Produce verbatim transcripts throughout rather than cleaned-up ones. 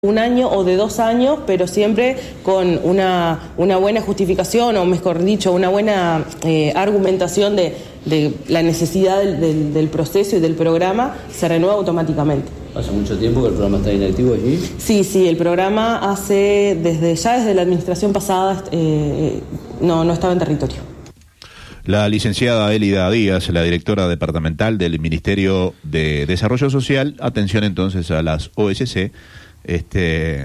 un año o de dos años, pero siempre con una, una buena justificación, o mejor dicho, una buena eh, argumentación de, de la necesidad del, del, del proceso y del programa, se renueva automáticamente. ¿Hace mucho tiempo que el programa está inactivo allí? Sí, sí, el programa hace, desde ya desde la administración pasada, eh, no, no estaba en territorio. La licenciada Elida Díaz, la directora departamental del Ministerio de Desarrollo Social, atención entonces a las O S C, este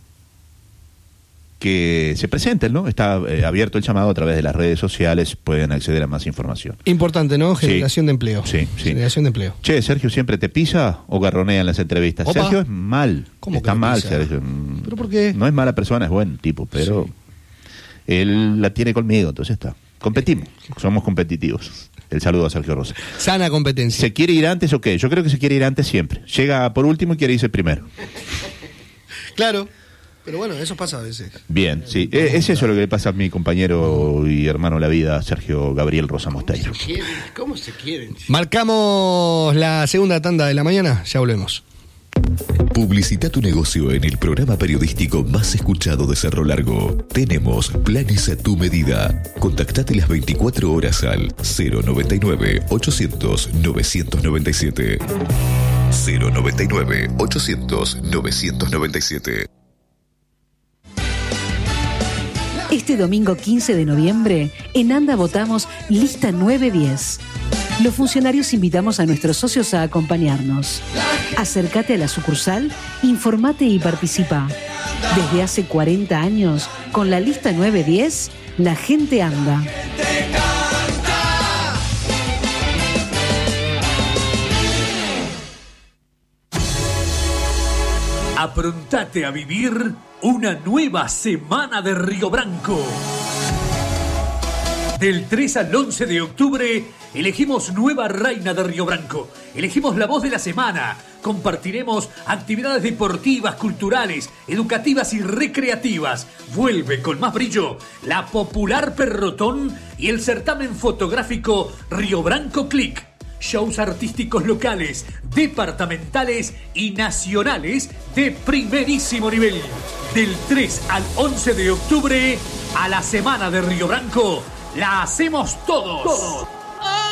que se presenten, ¿no? Está eh, abierto el llamado a través de las redes sociales, pueden acceder a más información. Importante, ¿no? Generación sí. de empleo. Sí, sí. Generación de empleo. Che, ¿Sergio siempre te pisa o garronea en las entrevistas? Opa. Sergio es mal. ¿Cómo Está que mal, pisa? Sergio. ¿Pero por qué? No es mala persona, es buen tipo, pero Sí. él la tiene conmigo, entonces está. Competimos, somos competitivos. El saludo a Sergio Rosa. Sana competencia. ¿Se quiere ir antes o qué? Yo creo que se quiere ir antes siempre. Llega por último y quiere irse primero. Claro. Pero bueno, eso pasa a veces. Bien, sí. Eh, es eso lo que le pasa a mi compañero y hermano de la vida, Sergio Gabriel Rosa Mosteiro. ¿Cómo se quieren? ¿Cómo se quieren? Marcamos la segunda tanda de la mañana, ya volvemos. Publicita tu negocio en el programa periodístico más escuchado de Cerro Largo. Tenemos planes a tu medida. Contactate las veinticuatro horas al cero noventa y nueve, ochocientos, novecientos noventa y siete. cero noventa y nueve, ochocientos, novecientos noventa y siete. Este domingo quince de noviembre, en ANDA votamos Lista nueve diez. Los funcionarios invitamos a nuestros socios a acompañarnos. Acércate a la sucursal, informate y participa. Desde hace cuarenta años, con la Lista nueve diez, la gente anda. Aprontate a vivir una nueva semana de Río Branco. Del tres al once de octubre elegimos nueva reina de Río Branco. Elegimos la voz de la semana. Compartiremos actividades deportivas, culturales, educativas y recreativas. Vuelve con más brillo la popular Perrotón y el certamen fotográfico Río Branco Click. Shows artísticos locales, departamentales y nacionales de primerísimo nivel. Del tres al once de octubre, a la semana de Río Branco, la hacemos todos. todos.